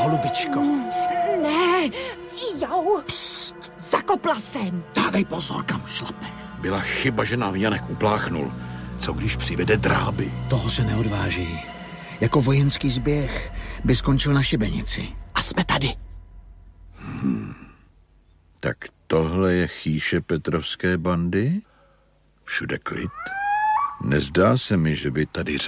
holubičko. Ne, jau. Pšt, zakopla jsem. Dávej pozor, kam šlapeš. Byla chyba, že nám Janek upláchnul. Co když přivede dráby? Toho se neodváží. Jako vojenský zběh by skončil na šibenici. A jsme tady. Tak tohle je chýše Petrovské bandy? Všude klid. Nezdá se mi, že by tady